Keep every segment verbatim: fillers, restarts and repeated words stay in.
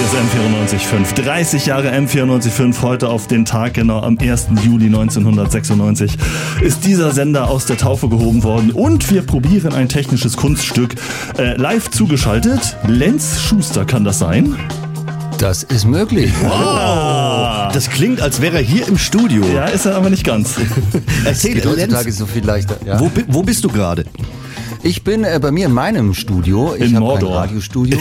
Hier ist M vierundneunzig Komma fünf. dreißig Jahre M vierundneunzig Komma fünf. Heute auf den Tag, genau am ersten Juli neunzehnhundertsechsundneunzig, ist dieser Sender aus der Taufe gehoben worden. Und wir probieren ein technisches Kunststück. Äh, live zugeschaltet. Lenz Schuster, kann das sein? Das ist möglich. Wow. Das klingt, als wäre er hier im Studio. Ja, ist er aber nicht ganz. Erzähl, Lenz, heutzutage so viel leichter. Ja. Wo, wo bist du gerade? Ich bin äh, bei mir in meinem Studio. Ich habe ein Radiostudio.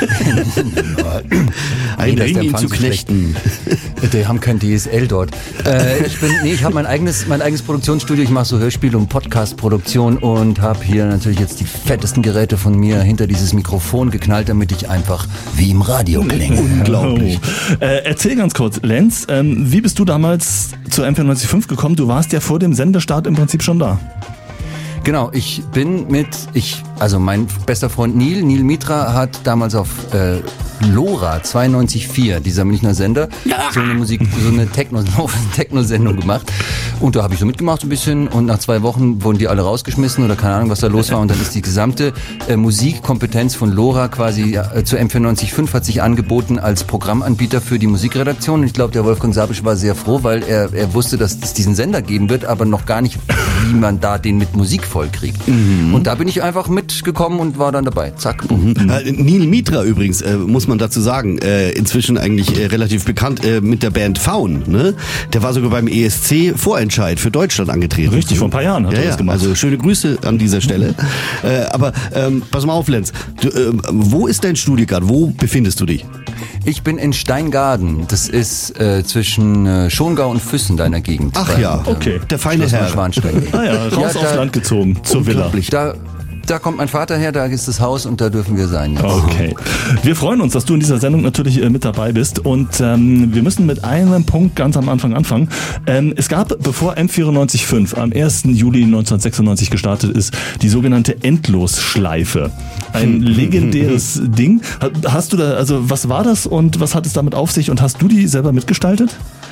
Ein nee, Ring, ihn zu knechten. Die haben kein D S L dort. Äh, ich bin, nee, ich habe mein eigenes, mein eigenes Produktionsstudio. Ich mache so Hörspiel- und Podcast-Produktion und habe hier natürlich jetzt die fettesten Geräte von mir hinter dieses Mikrofon geknallt, damit ich einfach wie im Radio klinge. Unglaublich. Oh. Äh, erzähl ganz kurz, Lenz, ähm, wie bist du damals zu M vierundneunzig Komma fünf gekommen? Du warst ja vor dem Sendestart im Prinzip schon da. Genau, ich bin mit, ich, also mein bester Freund Neil, Neil Mitra hat damals auf äh, Lora zweiundneunzig Komma vier, dieser Münchner Sender, so eine Musik, so eine Techno, Techno-Sendung gemacht. Und da habe ich so mitgemacht ein bisschen und nach zwei Wochen wurden die alle rausgeschmissen oder keine Ahnung, was da los war. Und dann ist die gesamte äh, Musikkompetenz von Lora quasi äh, zu M vierundneunzig Komma fünf hat sich angeboten als Programmanbieter für die Musikredaktion. Und ich glaube, der Wolfgang Sabisch war sehr froh, weil er, er wusste, dass es diesen Sender geben wird, aber noch gar nicht, wie man da den mit Musik vollkriegt. Mhm. Und da bin ich einfach mitgekommen und war dann dabei. Zack. Mhm. Äh, Neil Mitra übrigens, äh, muss man dazu sagen, äh, inzwischen eigentlich äh, relativ bekannt äh, mit der Band Faun. Ne? Der war sogar beim E S C Vorentscheid für Deutschland angetreten. Richtig, vor ein paar Jahren hat ja, er das ja. gemacht. Also schöne Grüße an dieser Stelle. äh, aber ähm, pass mal auf, Lenz. Du, äh, wo ist dein Studio gerade? Wo befindest du dich? Ich bin in Steingaden. Das ist äh, zwischen äh, Schongau und Füssen, deiner Gegend. Ach Bei, ja, okay. Der feine Herr. Schwanstein. Ah ja, raus Ja, aufs da- Land gezogen, zur Villa. Da, da kommt mein Vater her, da ist das Haus und da dürfen wir sein. Jetzt. Okay. Wir freuen uns, dass du in dieser Sendung natürlich äh, mit dabei bist und ähm, wir müssen mit einem Punkt ganz am Anfang anfangen. Ähm, es gab, bevor M vierundneunzig Komma fünf am ersten Juli neunzehnhundertsechsundneunzig gestartet ist, die sogenannte Endlosschleife. Ein legendäres Ding. Hast du da, also was war das und was hat es damit auf sich und hast du die selber mitgestaltet?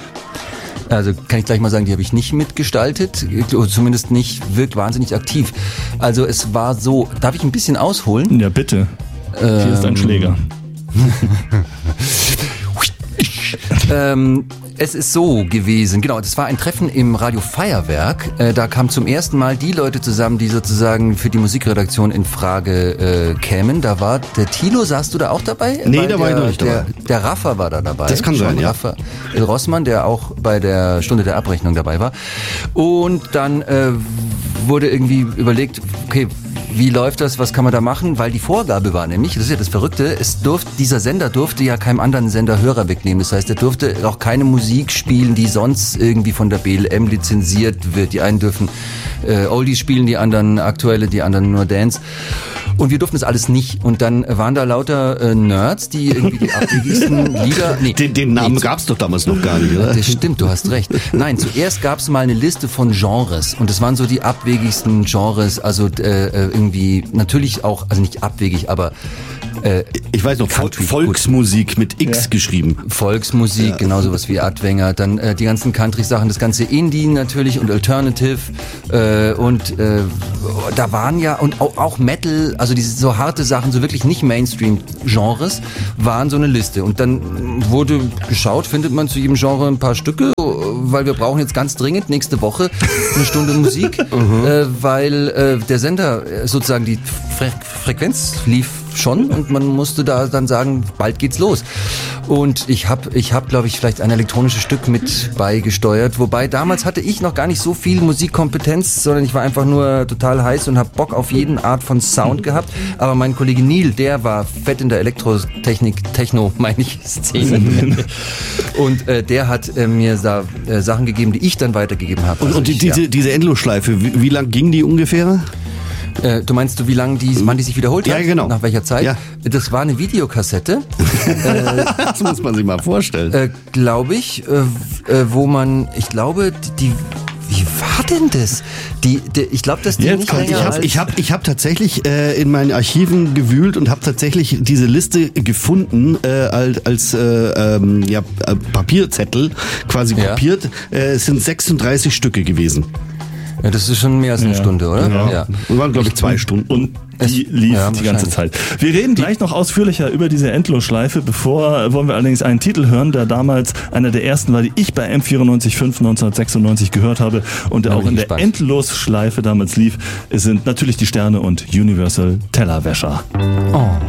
Also kann ich gleich mal sagen, die habe ich nicht mitgestaltet, oder zumindest nicht, wirkt wahnsinnig aktiv. Also es war so, darf ich ein bisschen ausholen? Ja, bitte. Hier ist ein Schläger. ähm, es ist so gewesen, genau, das war ein Treffen im Radio Feuerwerk. Äh, da kamen zum ersten Mal die Leute zusammen, die sozusagen für die Musikredaktion in Frage äh, kämen. Da war der Thilo, saßt du da auch dabei? Nee, Weil da war der, ich noch nicht dabei. Der, der Raffa war da dabei. Das kann sein, ja. Raphael Rossmann, der auch bei der Stunde der Abrechnung dabei war. Und dann äh, wurde irgendwie überlegt, okay, wie läuft das, was kann man da machen? Weil die Vorgabe war nämlich, das ist ja das Verrückte, es durfte, dieser Sender durfte ja keinem anderen Sender Hörer wegnehmen. Das heißt, er durfte auch keine Musik spielen, die sonst irgendwie von der B L M lizenziert wird. Die einen dürfen äh, Oldies spielen, die anderen aktuelle, die anderen nur Dance. Und wir durften das alles nicht. Und dann waren da lauter äh, Nerds, die irgendwie die abwegigsten Lieder... Nee, Den, den Namen nee, gab's doch damals noch gar nicht, oder? das stimmt, du hast recht. Nein, zuerst gab es mal eine Liste von Genres und das waren so die abwegigsten Genres, also äh, irgendwie natürlich auch, also nicht abwegig, aber äh, Ich weiß noch, Country, Volksmusik mit X Ja. geschrieben. Volksmusik, Ja. genau sowas wie Adwenger, dann äh, die ganzen Country-Sachen, das ganze Indie natürlich und Alternative äh, und äh, da waren ja, und auch, auch Metal, also diese so harte Sachen, so wirklich nicht Mainstream-Genres, waren so eine Liste. Und dann wurde geschaut, findet man zu jedem Genre ein paar Stücke, weil wir brauchen jetzt ganz dringend nächste Woche eine Stunde Musik, äh, weil äh, der Sender äh, sozusagen die Fre- Frequenz lief schon und man musste da dann sagen, bald geht's los. Und ich habe, ich hab, glaube ich, vielleicht ein elektronisches Stück mit beigesteuert, wobei damals hatte ich noch gar nicht so viel Musikkompetenz, sondern ich war einfach nur total heiß und habe Bock auf jeden Art von Sound gehabt. Aber mein Kollege Neil, der war fett in der Elektrotechnik, Techno, meine ich, Szene. Und äh, der hat äh, mir da äh, Sachen gegeben, die ich dann weitergegeben habe. Und, Also und die, ich, diese, ja. diese Endlosschleife, wie, wie lang ging die ungefähr? Äh, du meinst du, wie lange die, wann die sich wiederholt hat? Ja, genau. Nach welcher Zeit? Ja. Das war eine Videokassette, Das muss man sich mal vorstellen. äh, glaube ich, äh, äh, wo man, ich glaube, die, wie war denn das? Die, die ich glaube, dass die Jetzt nicht kommt- länger Ich habe als... ich hab, ich hab tatsächlich äh, in meinen Archiven gewühlt und habe tatsächlich diese Liste gefunden äh, als, als äh, ähm, ja, äh, Papierzettel quasi Ja. kopiert. Äh, es sind sechsunddreißig Stücke gewesen. Ja, das ist schon mehr als eine Ja. Stunde, oder? Ja. Ja. Das waren, glaube ich, zwei Stunden. Und die Es- lief ja, die ganze wahrscheinlich. Zeit. Wir reden gleich noch ausführlicher über diese Endlosschleife. Bevor wollen wir allerdings einen Titel hören, der damals einer der ersten war, die ich bei M vierundneunzig Komma fünf neunzehnhundertsechsundneunzig gehört habe und der Da auch bin in ich der gespannt. Endlosschleife damals lief. Es sind natürlich die Sterne und Universal Tellerwäscher. Oh.